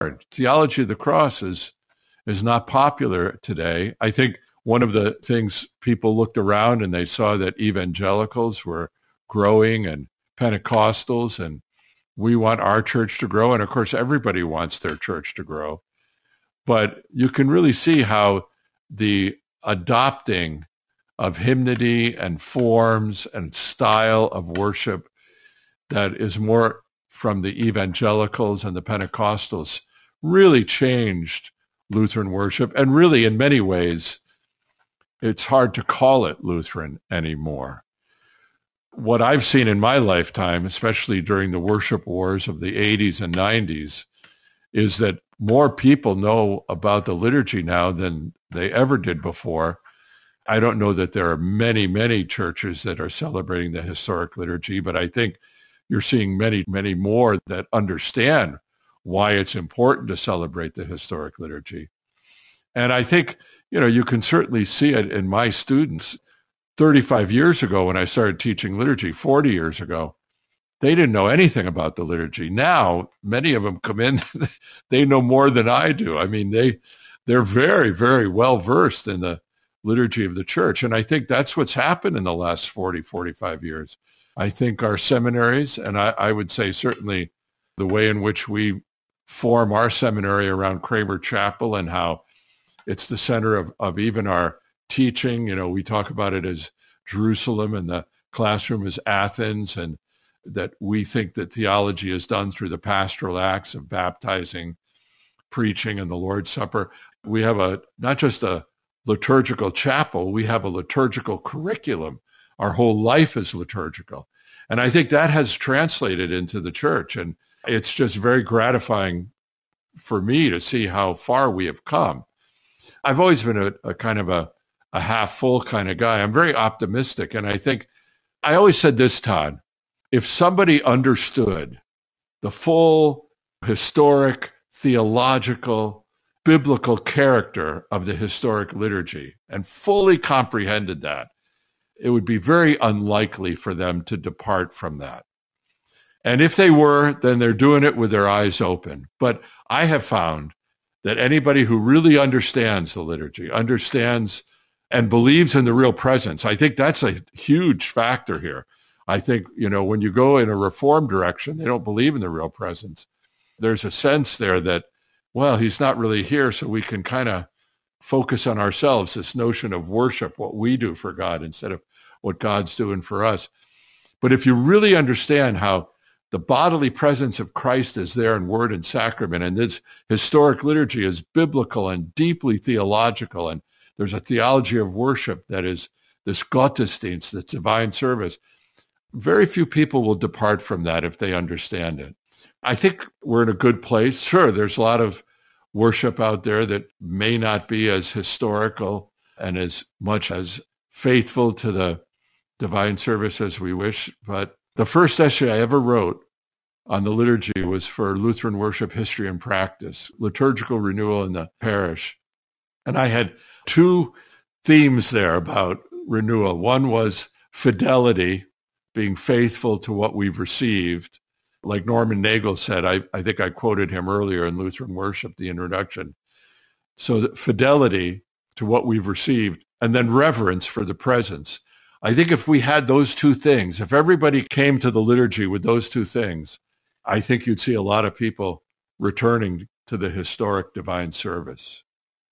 Theology of the cross is not popular today. I think one of the things people looked around and they saw that evangelicals were growing and Pentecostals, and we want our church to grow. And of course, everybody wants their church to grow. But you can really see how the adopting of hymnody and forms and style of worship that is more from the evangelicals and the Pentecostals really changed Lutheran worship. And really, in many ways, it's hard to call it Lutheran anymore. What I've seen in my lifetime, especially during the worship wars of the 80s and 90s, is that more people know about the liturgy now than they ever did before. I don't know that there are many, many churches that are celebrating the historic liturgy, but I think you're seeing many, many more that understand why it's important to celebrate the historic liturgy. And I think, you can certainly see it in my students. 35 years ago when I started teaching liturgy, 40 years ago, they didn't know anything about the liturgy. Now, many of them come in, they know more than I do. I mean, they're very, very well versed in the liturgy of the church. And I think that's what's happened in the last 40, 45 years. I think our seminaries, and I would say certainly the way in which we form our seminary around Kramer Chapel and how it's the center of even our teaching. We talk about it as Jerusalem and the classroom is Athens, and that we think that theology is done through the pastoral acts of baptizing, preaching, and the Lord's Supper. We have not just a liturgical chapel, we have a liturgical curriculum. Our whole life is liturgical. And I think that has translated into the church. And it's just very gratifying for me to see how far we have come. I've always been a kind of a half full kind of guy. I'm very optimistic. And I always said this, Todd, if somebody understood the full historic, theological, biblical character of the historic liturgy and fully comprehended that, it would be very unlikely for them to depart from that. And if they were, then they're doing it with their eyes open. But I have found that anybody who really understands the liturgy, understands and believes in the real presence, I think that's a huge factor here. I think, when you go in a Reformed direction, they don't believe in the real presence. There's a sense there that, well, he's not really here, so we can kind of focus on ourselves, this notion of worship, what we do for God instead of what God's doing for us. But if you really understand how the bodily presence of Christ is there in word and sacrament, and this historic liturgy is biblical and deeply theological, and there's a theology of worship that is this Gottesdienst, this divine service, very few people will depart from that if they understand it. I think we're in a good place. Sure, there's a lot of worship out there that may not be as historical and as much as faithful to the divine service as we wish, but the first essay I ever wrote on the liturgy was for Lutheran Worship History and Practice, Liturgical Renewal in the Parish. And I had two themes there about renewal. One was fidelity, being faithful to what we've received. Like Norman Nagel said, I think I quoted him earlier in Lutheran Worship, the introduction. So that fidelity to what we've received, and then reverence for the presence. I think if we had those two things, if everybody came to the liturgy with those two things, I think you'd see a lot of people returning to the historic divine service.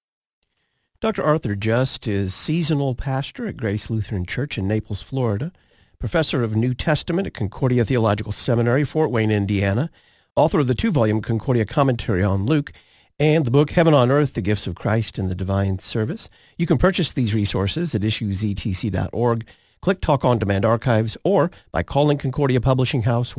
Dr. Arthur Just is seasonal pastor at Grace Lutheran Church in Naples, Florida, professor of New Testament at Concordia Theological Seminary, Fort Wayne, Indiana, author of the 2-volume Concordia Commentary on Luke, and the book Heaven on Earth, The Gifts of Christ in the Divine Service. You can purchase these resources at issuesetc.org, click Talk On Demand Archives, or by calling Concordia Publishing House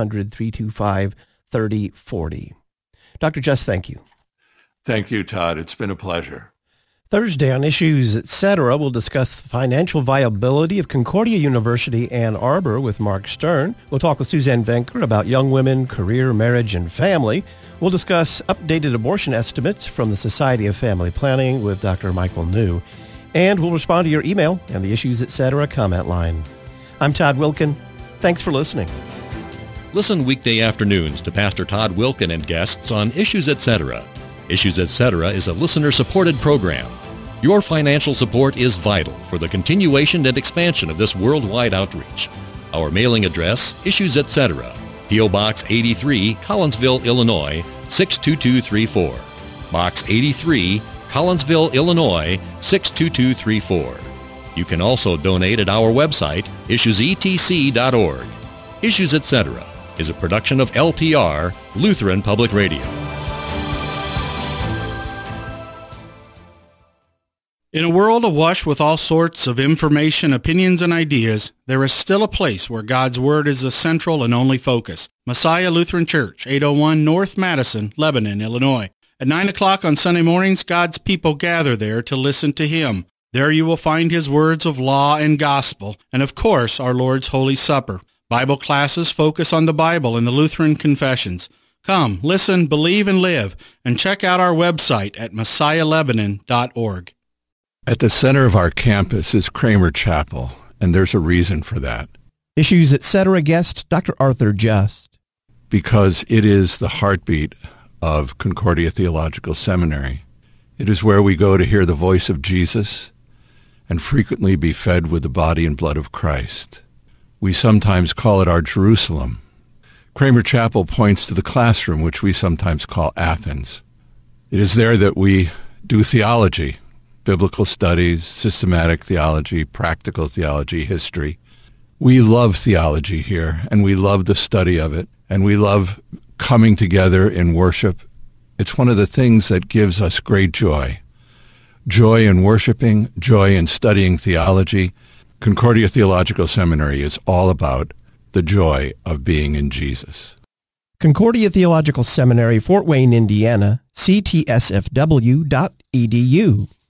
1-800-325-3040. Dr. Just, thank you. Thank you, Todd. It's been a pleasure. Thursday on Issues, Etc., we'll discuss the financial viability of Concordia University Ann Arbor with Mark Stern. We'll talk with Suzanne Venker about young women, career, marriage, and family. We'll discuss updated abortion estimates from the Society of Family Planning with Dr. Michael New. And we'll respond to your email and the Issues, Etc. comment line. I'm Todd Wilkin. Thanks for listening. Listen weekday afternoons to Pastor Todd Wilkin and guests on Issues Etc. Issues Etc. is a listener-supported program. Your financial support is vital for the continuation and expansion of this worldwide outreach. Our mailing address, Issues Etc., P.O. Box 83, Collinsville, Illinois, 62234. Box 83, Collinsville, Illinois, 62234. You can also donate at our website, issuesetc.org. Issues Etc. is a production of LPR, Lutheran Public Radio. In a world awash with all sorts of information, opinions, and ideas, there is still a place where God's Word is the central and only focus. Messiah Lutheran Church, 801 North Madison, Lebanon, Illinois. At 9 o'clock on Sunday mornings, God's people gather there to listen to Him. There you will find His words of law and gospel, and of course, our Lord's Holy Supper. Bible classes focus on the Bible and the Lutheran confessions. Come, listen, believe, and live, and check out our website at messiahlebanon.org. At the center of our campus is Kramer Chapel, and there's a reason for that. Issues Etc. guest Dr. Arthur Just. Because it is the heartbeat of Concordia Theological Seminary. It is where we go to hear the voice of Jesus and frequently be fed with the body and blood of Christ. We sometimes call it our Jerusalem. Kramer Chapel points to the classroom, which we sometimes call Athens. It is there that we do theology, biblical studies, systematic theology, practical theology, history. We love theology here, and we love the study of it, and we love coming together in worship. It's one of the things that gives us great joy. Joy in worshiping, joy in studying theology. Concordia Theological Seminary is all about the joy of being in Jesus. Concordia Theological Seminary, Fort Wayne, Indiana, ctsfw.edu.